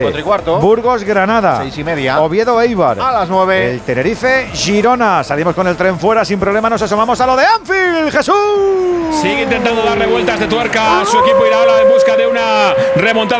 4:15. Burgos, Granada. 6:30. Oviedo, Eibar. A las 9. El Tenerife, Girona. Salimos con el tren fuera sin problema. Nos asomamos a lo de Anfield. ¡Jesús! Sigue intentando darle vueltas de tuerca a su equipo. Irá ahora en busca de una remontada.